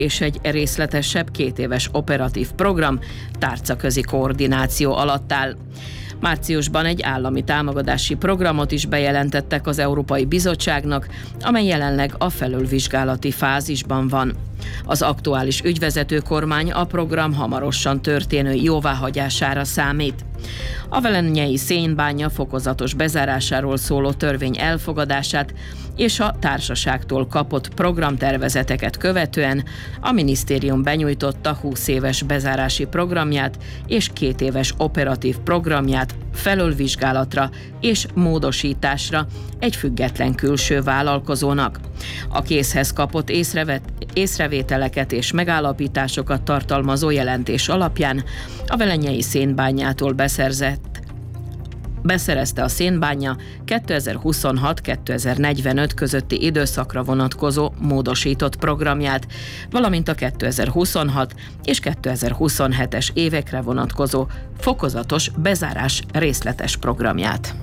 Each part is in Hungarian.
és egy részletesebb 2 éves operatív program tárcaközi koordináció alatt áll. Márciusban egy állami támogatási programot is bejelentettek az Európai Bizottságnak, amely jelenleg a felülvizsgálati fázisban van. Az aktuális ügyvezető kormány a program hamarosan történő jóváhagyására számít. A velenyei szénbánya fokozatos bezárásáról szóló törvény elfogadását és a társaságtól kapott programtervezeteket követően a minisztérium benyújtotta 20 éves bezárási programját és 2 éves operatív programját felülvizsgálatra és módosításra egy független külső vállalkozónak. A készhez kapott észrevételeket és megállapításokat tartalmazó jelentés alapján a velenyei szénbányától beszerezte a szénbánya 2026-2045 közötti időszakra vonatkozó módosított programját, valamint a 2026 és 2027-es évekre vonatkozó fokozatos bezárás részletes programját.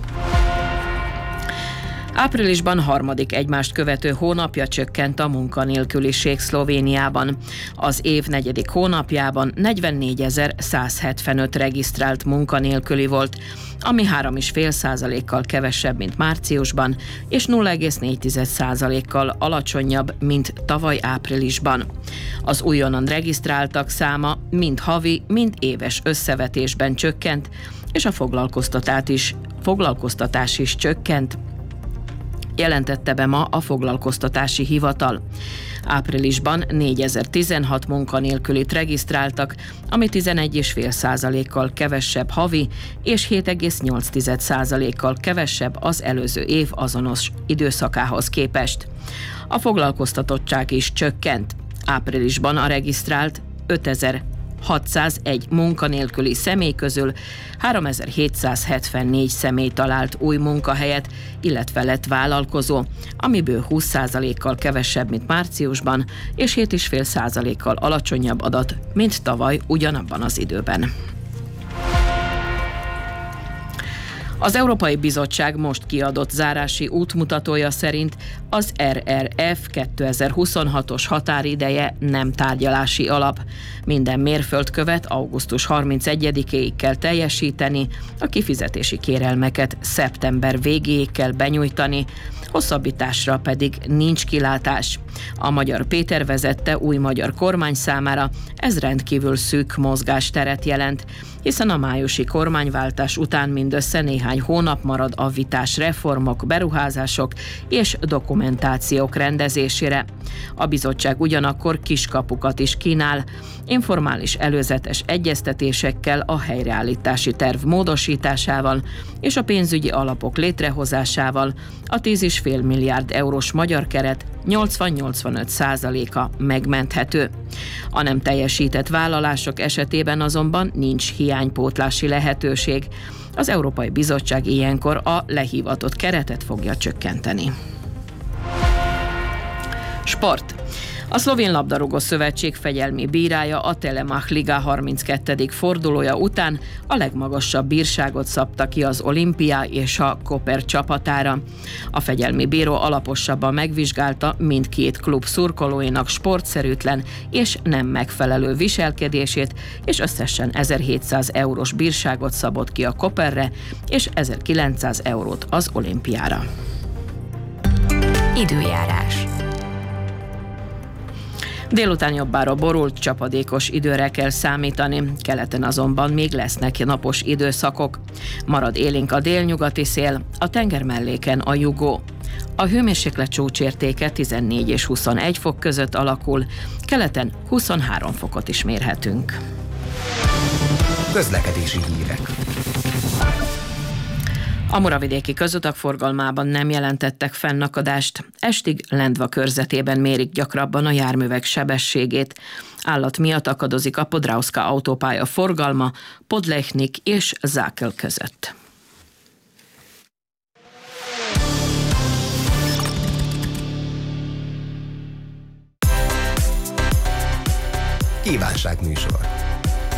Áprilisban harmadik egymást követő hónapja csökkent a munkanélküliség Szlovéniában. Az év negyedik hónapjában 44.175 regisztrált munkanélküli volt, ami 3,5%-kal kevesebb, mint márciusban, és 0,4%-kal alacsonyabb, mint tavaly áprilisban. Az újonnan regisztráltak száma mind havi, mind éves összevetésben csökkent, és a foglalkoztatás is csökkent, jelentette be ma a foglalkoztatási hivatal. Áprilisban 4016 munkanélkülit regisztráltak, ami 11,5%-kal kevesebb havi, és 7,8%-kal kevesebb az előző év azonos időszakához képest. A foglalkoztatottság is csökkent. Áprilisban a regisztrált 5601 munkanélküli személy közül 3774 személy talált új munkahelyet, illetve lett vállalkozó, amiből 20%-kal kevesebb, mint márciusban, és 7,5%-kal alacsonyabb adat, mint tavaly ugyanabban az időben. Az Európai Bizottság most kiadott zárási útmutatója szerint az RRF 2026-os határideje nem tárgyalási alap. Minden mérföldkövet augusztus 31-éig kell teljesíteni, a kifizetési kérelmeket szeptember végéig kell benyújtani, hosszabbításra pedig nincs kilátás. A Magyar Péter vezette új magyar kormány számára ez rendkívül szűk mozgásteret jelent, hiszen a májusi kormányváltás után mindössze néhány hónap marad a vitás reformok, beruházások és dokumentációk rendezésére. A bizottság ugyanakkor kiskapukat is kínál, informális előzetes egyeztetésekkel, a helyreállítási terv módosításával és a pénzügyi alapok létrehozásával a 10,5 milliárd eurós magyar keret 80-85%-a megmenthető. A nem teljesített vállalások esetében azonban nincs hiánypótlási lehetőség. Az Európai Bizottság ilyenkor a lehívatott keretet fogja csökkenteni. Sport. A Szlovén labdarúgó szövetség fegyelmi bírája a Telemach Liga 32. fordulója után a legmagasabb bírságot szabta ki az Olimpia és a Koper csapatára. A fegyelmi bíró alaposabban megvizsgálta mindkét klub szurkolóinak sportszerűtlen és nem megfelelő viselkedését, és összesen 1700 eurós bírságot szabott ki a Koperre, és 1900 eurót az Olimpiára. Időjárás. Délután jobbára borult, csapadékos időre kell számítani, keleten azonban még lesznek napos időszakok. Marad élénk a délnyugati szél, a tengermelléken a jugó. A hőmérséklet csúcsértéke 14 és 21 fok között alakul, keleten 23 fokot is mérhetünk. Közlekedési hírek. A muravidéki közutak forgalmában nem jelentettek fennakadást. Estig Lendva körzetében mérik gyakrabban a járművek sebességét. Állat miatt akadozik a Podravska autópálya forgalma Podlechnik és Zákel között. Kívánságműsor.